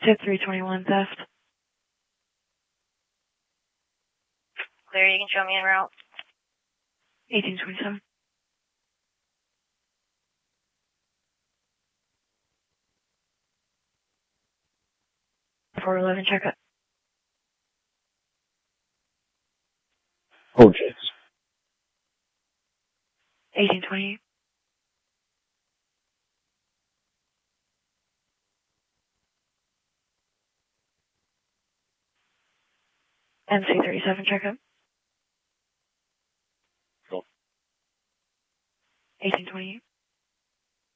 Tip 321 theft. Clear, you can show me en route. 1827. Four 11 checkup. Oh, jeez. 1828. MC 37 checkup.